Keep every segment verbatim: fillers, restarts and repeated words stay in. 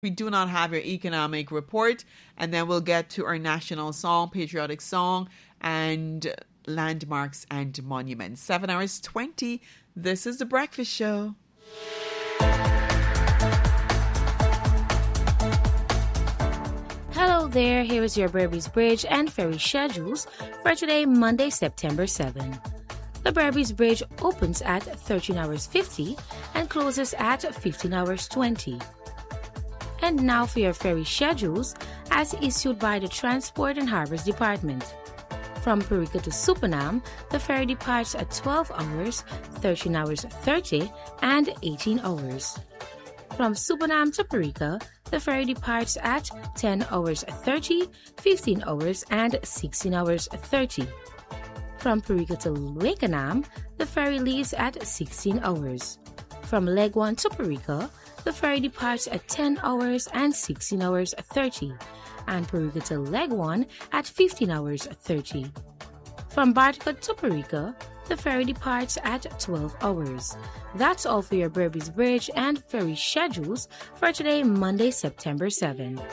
We do not have your economic report, and then we'll get to our national song, patriotic song, and landmarks and monuments. seven hours twenty. This is The Breakfast Show. Hello there, here is your Berbice Bridge and ferry schedules for today, Monday, September seventh. The Berbice Bridge opens at thirteen hours fifty and closes at fifteen hours twenty. And now for your ferry schedules as issued by the Transport and Harbors Department. From Parika to Supanam, the ferry departs at twelve hours, thirteen hours thirty, and eighteen hours. From Supanam to Parika, the ferry departs at ten hours thirty, fifteen hours, and sixteen hours thirty. From Parika to Wakenham, the ferry leaves at sixteen hours. From Legwan to Parika, the ferry departs at ten hours and sixteen hours thirty, and Parika to Legwan at fifteen hours thirty. From Bartica to Parika, the ferry departs at twelve hours. That's all for your Berbice Bridge and ferry schedules for today, Monday, September seventh.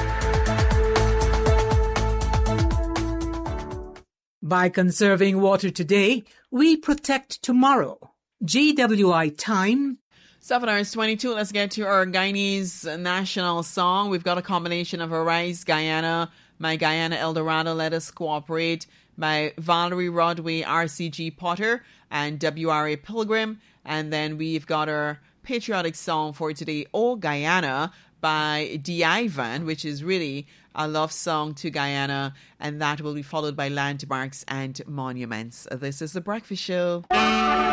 By conserving water today, we protect tomorrow. G W I time. seven hours twenty-two. Let's get to our Guyanese national song. We've got a combination of Arise Guyana, My Guyana Eldorado, Let Us Cooperate, by Valerie Rodway, R C G Potter, and W R A Pilgrim. And then we've got our patriotic song for today, Oh Guyana, by D. Ivan, which is really a love song to Guyana. And that will be followed by landmarks and monuments. This is The Breakfast Show.